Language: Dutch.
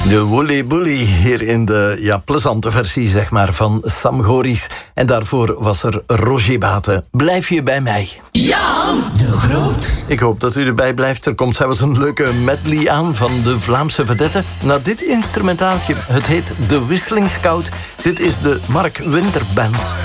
De Woolly Bully hier in de plezante versie zeg maar, van Sam Goris. En daarvoor was er Roger Bate. Blijf je bij mij? Jan de Groot. Ik hoop dat u erbij blijft. Er komt zelfs een leuke medley aan van de Vlaamse vedette. Na dit instrumentaaltje, het heet De Whistling Scout. Dit is de Mark Winter Band.